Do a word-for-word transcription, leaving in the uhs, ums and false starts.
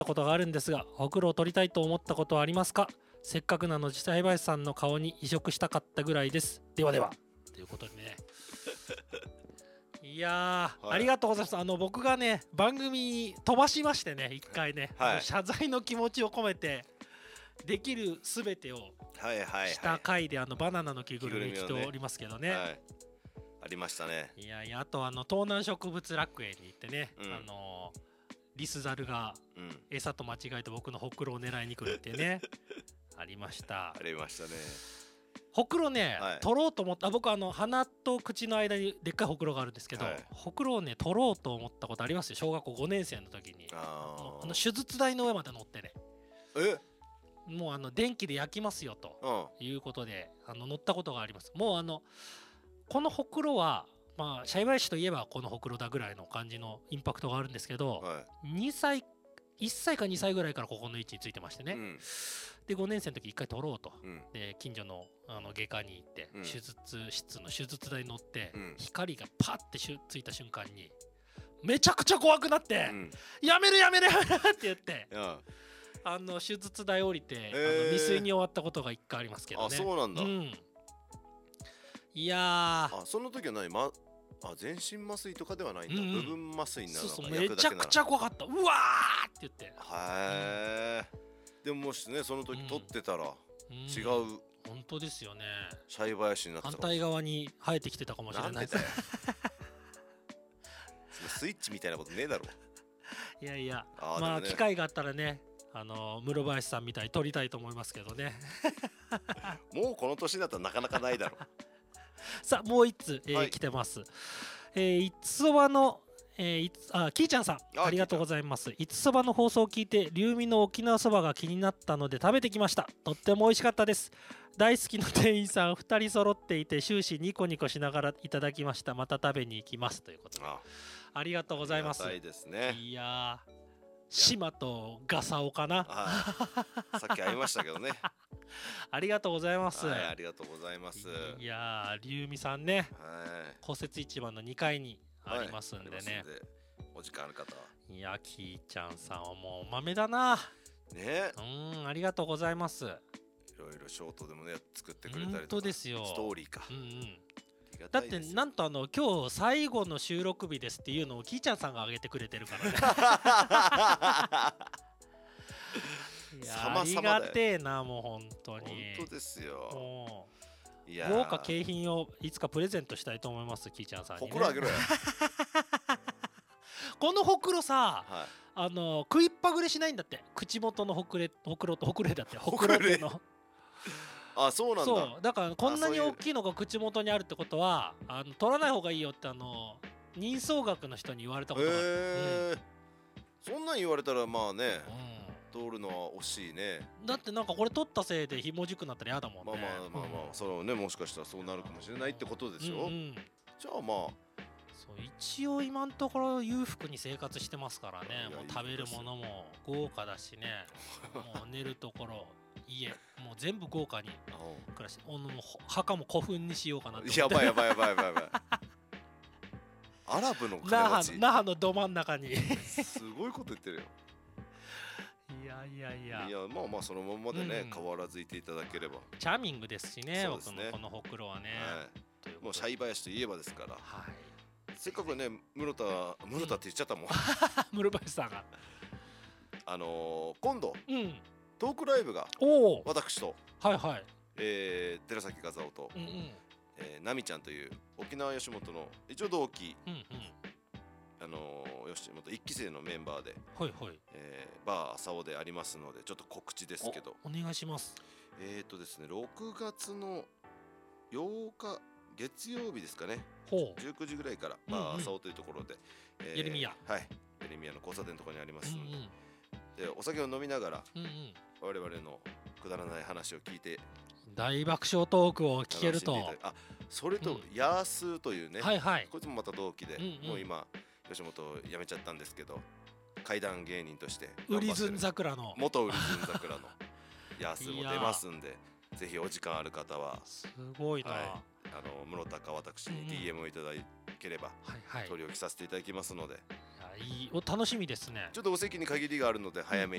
ことがあるんですが、ほくろを取りたいと思ったことはありますか？せっかくなので栽培さんの顔に移植したかったぐらいです。ではではということでねいやー、はい、ありがとうございます。あの僕がね番組飛ばしましてね一回ね、はい、謝罪の気持ちを込めてできるすべてをした回であのバナナの着ぐるみ着ておりますけどね、はい、 ありましたね。 いやいや、あとあの東南植物楽園に行ってね、うん、あのリスザルが餌と間違えて僕のほくろを狙いに来るっていうねありました。 ありましたね。 ほくろね、はい、取ろうと思った僕あの鼻と口の間にでっかいほくろがあるんですけど、はい、ほくろをね取ろうと思ったことありますよ。小学校ごねん生の時にああの手術台の上まで乗ってね、 えもうあの電気で焼きますよということで、あの乗ったことがあります。もうあのこのほくろはまあ栽培師といえばこのほくろだぐらいの感じのインパクトがあるんですけど、はい、にさいいっさいかにさいぐらいからここの位置についてましてね、うん、でごねん生の時いっかい取ろうと、うん、で近所のあの外科に行って、うん、手術室の手術台に乗って、うん、光がパッてついた瞬間にめちゃくちゃ怖くなって、うん、やめるやめるやめるって言ってあの手術台降りて、えー、あの未遂に終わったことがいっかいありますけどね。 あ、そうなんだ、うん、 いやー、 あ、その時は何、ま、あ、全身麻酔とかではないんだ、うん、部分麻酔になるのか。 そうそう、めちゃくちゃ怖かった。うわーって言って。へえ、うん、でももしねその時取ってたら違う、うん、 本当ですよね。 栽培師になってた、 反対側に生えてきてたかもしれないです。 スイッチみたいなことねえだろいやいや、あ、まあ、ね、機会があったらね、あの室林さんみたいに撮りたいと思いますけどねもうこの年だったらなかなかないだろうさあもう一つ、えーはい、来てます。えー、いつそばの、えー、いつあキーちゃんさん あ, ありがとうございます。いつそばの放送を聞いて龍味の沖縄そばが気になったので食べてきました。とっても美味しかったです。大好きな店員さんふたり揃っていて終始ニコニコしながらいただきました。また食べに行きますということで あ, ありがとうございます。 ありがたいですね。 いやー、島とガサオかな、 さっき会いましたけどねありがとうございます、 はい、ありがとうございます。 いやー、龍味さんね、 はい、 公設市場のにかいにありますんでね、はい、 んでお時間ある方は。 いや、キーちゃんさんはもうお豆だなね。 うん、ありがとうございます。いろいろショートでもね作ってくれたりとか。 本当ですよ。 ストーリーか、 うんうん、だってなんとあの今日最後の収録日ですっていうのをキーちゃんさんが上げてくれてるからねいや、ありがてえな、もう本当に。 本当ですよ。 もういや、豪華景品をいつかプレゼントしたいと思います、キーちゃんさんに、ね、 ほくろあげろよこのほくろさ、はい、あの食いっぱぐれしないんだって。口元のほくれ、ほくろとほくれだってほくろってのあ、そうなんだ。 そうだからこんなに大きいのが口元にあるってことはあの取らない方がいいよってあの人相学の人に言われたことがある、 えーうん、そんなん言われたらまあね、うん、通るのは惜しいね。 だってなんかこれ取ったせいでひもじくなったら嫌だもんね。 まあまあまあまあ、うん、そうね、もしかしたらそうなるかもしれないってことでしょ、うんうん、じゃあまあそう一応今のところ裕福に生活してますからね。もう食べるものも豪華だしねもう寝るところ家もう全部豪華に暮らして、もう墓も古墳にしようかなって。 やばいやばいやばいやばいやばいアラブの金持ち、 那覇のど真ん中にすごいこと言ってるよいやいやいやいや、まあまあそのままでね、うん、変わらずいていただければ。 チャーミングですしね、僕のこのほくろはね、はい、もう栽培師といえばですから、はい、せっかくね室田室田って言っちゃったもん室林さんがあのー、今度、 うん、 トークライブが私と、 はいはい、 えー、寺崎和夫と、うんうん、えー、奈美ちゃんという沖縄吉本の一応同期、うんうん、あのー、吉本いっき生のメンバーで、 はいはい、 えー、バー朝尾でありますのでちょっと告知ですけどお, お願いします。 えっとですねろくがつのようか月曜日ですかね、じゅうくじぐらいからバー朝尾というところで、 うんうん、えー、エルミヤ、 はい、エルミヤの交差点のところにありますので、うんうん、でお酒を飲みながら、うんうん、我々のくだらない話を聞いて大爆笑トークを聞けると。 あ、それと、うん、ヤースーというね、 はいはい、 こいつもまた同期で、うんうん、もう今吉本辞めちゃったんですけど怪談芸人としてウリズン桜の元ウリズン桜のヤースーも出ますんでぜひお時間ある方はすごいな、はい、 あの室田か私に ディーエム をいただければ、うん、取り置きさせていただきますので、 あいいお楽しみですね。 ちょっとお席に限りがあるので早めに